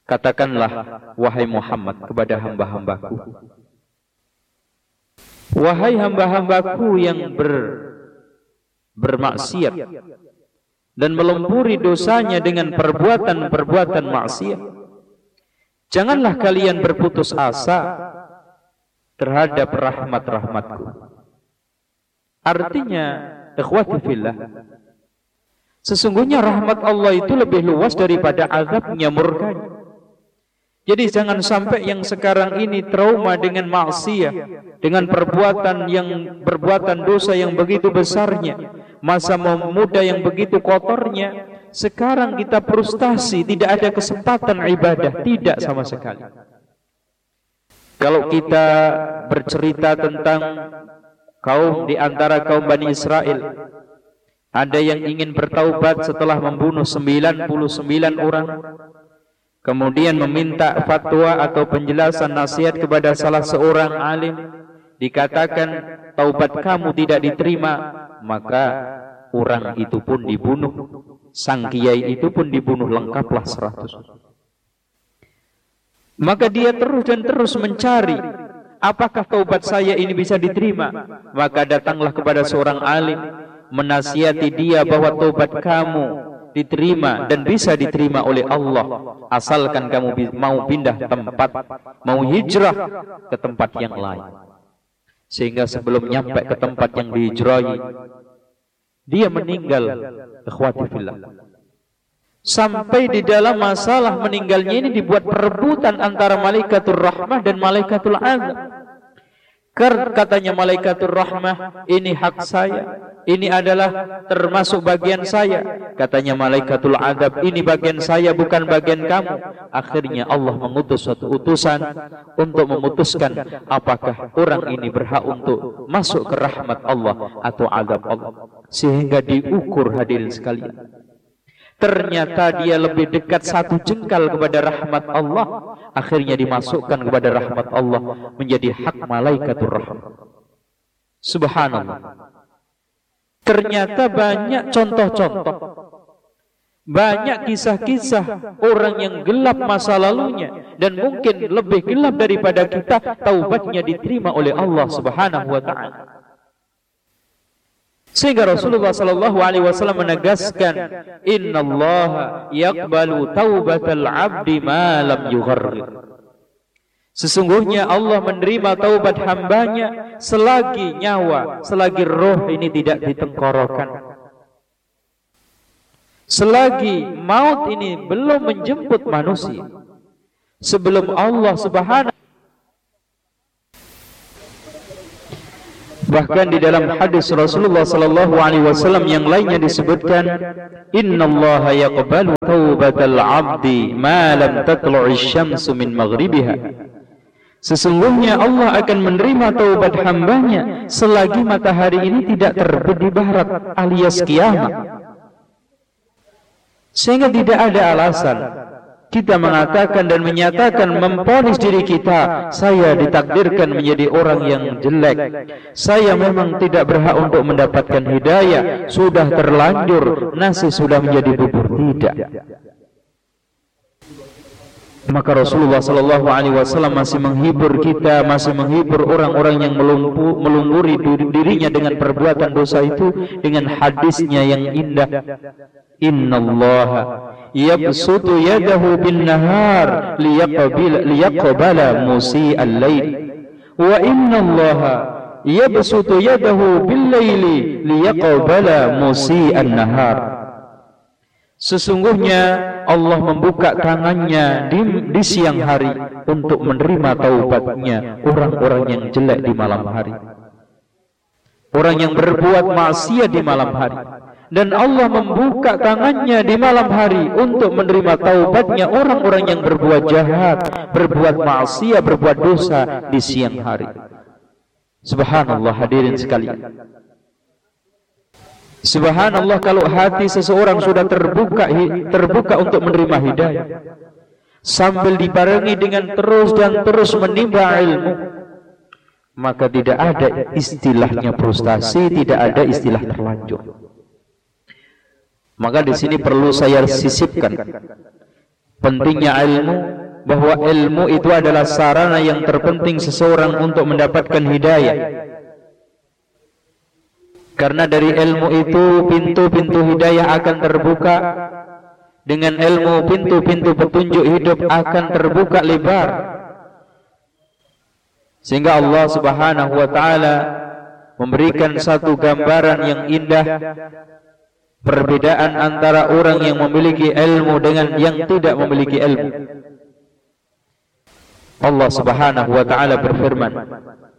Katakanlah, wahai Muhammad, kepada hamba-hambaku, wahai hamba-hambaku yang bermaksiat dan melempuri dosanya dengan perbuatan-perbuatan maksiat, janganlah kalian berputus asa terhadap rahmat-rahmatku. Artinya, ikhwati fillah, sesungguhnya rahmat Allah itu lebih luas daripada azabnya, murkanya. Jadi jangan sampai yang sekarang ini trauma dengan maksiat, dengan perbuatan dosa yang begitu besarnya, masa muda yang begitu kotornya, sekarang kita frustasi, tidak ada kesempatan ibadah, tidak sama sekali. Kalau kita bercerita tentang kaum di antara kaum Bani Israel, ada yang ingin bertaubat setelah membunuh 99 orang, kemudian meminta fatwa atau penjelasan nasihat kepada salah seorang alim, dikatakan taubat kamu tidak diterima, maka orang itu pun dibunuh, sang kiai itu pun dibunuh, lengkaplah 100. Maka dia terus dan terus mencari, apakah taubat saya ini bisa diterima? Maka datanglah kepada seorang alim, menasihati dia bahwa taubat kamu diterima dan bisa diterima oleh Allah, asalkan kamu mau pindah tempat, mau hijrah ke tempat yang lain. Sehingga sebelum nyampe ke tempat yang dihijrahi, dia meninggal, ikhwati fillah. Sampai di dalam masalah meninggalnya ini dibuat perebutan antara malaikatul rahmah dan malaikatul azab. Katanya malaikatul rahmah, ini hak saya, ini adalah termasuk bagian saya. Katanya malaikatul azab, ini bagian saya, bukan bagian kamu. Akhirnya Allah mengutus suatu utusan untuk memutuskan apakah orang ini berhak untuk masuk ke rahmat Allah atau azab Allah. Sehingga diukur, hadirin sekalian, ternyata dia lebih dekat 1 jengkal kepada rahmat Allah, akhirnya dimasukkan kepada rahmat Allah, menjadi hak malaikatur rahmat. Subhanallah. Ternyata banyak contoh-contoh, banyak kisah-kisah orang yang gelap masa lalunya, dan mungkin lebih gelap daripada kita, taubatnya diterima oleh Allah Subhanahu wa ta'ala. Sehingga Rasulullah sallallahu alaihi wasallam menegaskan, innallaha yaqbalu taubatal 'abdi ma lam yugharrir. Sesungguhnya Allah menerima taubat hambanya selagi nyawa, selagi roh ini tidak ditengkorokan, selagi maut ini belum menjemput manusia. Sebelum Allah Subhanahu. Bahkan di dalam hadis Rasulullah sallallahu alaihi wasallam yang lainnya disebutkan, innallaha yaqbalu taubatal 'abdi ma lam tatlu'is syamsu min maghribiha. Sesungguhnya Allah akan menerima taubat hambanya selagi matahari ini tidak terbit di barat, alias kiamat. Sehingga tidak ada alasan kita mengatakan dan menyatakan, memponis diri kita, saya ditakdirkan menjadi orang yang jelek, saya memang tidak berhak untuk mendapatkan hidayah, sudah terlanjur, nasi sudah menjadi bubur. Tidak. Maka Rasulullah sallallahu alaihi wasallam masih menghibur kita, masih menghibur orang-orang yang melumpuri dirinya dengan perbuatan dosa itu dengan hadisnya yang indah. Innallaha yabsutu yadahu bin nahar liyaqbala musi'al lail, wa innallaha yabsutu yadahu bil laili liyaqbala musi'an nahar. Sesungguhnya Allah membuka tangannya di siang hari untuk menerima taubatnya orang-orang yang jelek di malam hari, orang yang berbuat maksiat di malam hari. Dan Allah membuka tangannya di malam hari untuk menerima taubatnya orang-orang yang berbuat jahat, berbuat maksiat, berbuat dosa di siang hari. Subhanallah, hadirin sekalian. Subhanallah, kalau hati seseorang sudah terbuka untuk menerima hidayah, sambil dibarengi dengan terus dan terus menimba ilmu, maka tidak ada istilahnya frustasi, tidak ada istilah terlanjur. Maka di sini perlu saya sisipkan, pentingnya ilmu, bahwa ilmu itu adalah sarana yang terpenting seseorang untuk mendapatkan hidayah. Karena dari ilmu itu pintu-pintu hidayah akan terbuka. Dengan ilmu pintu-pintu petunjuk hidup akan terbuka lebar. Sehingga Allah Subhanahu wa taala memberikan satu gambaran yang indah, perbedaan antara orang yang memiliki ilmu dengan yang tidak memiliki ilmu. Allah Subhanahu wa taala berfirman,